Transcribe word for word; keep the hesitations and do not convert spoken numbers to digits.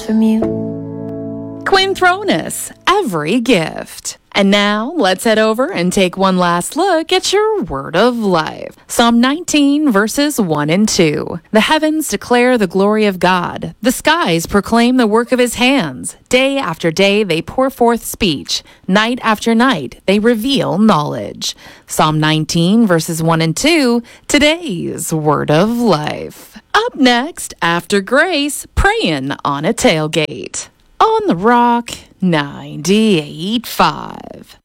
from you. Quinthronus, every gift. And now, let's head over and take one last look at your word of life. Psalm nineteen, verses one and two. The heavens declare the glory of God. The skies proclaim the work of his hands. Day after day they pour forth speech. Night after night they reveal knowledge. Psalm nineteen, verses one and two, today's word of life. Up next, after Grace, praying on a tailgate. On the Rock ninety-eight point five.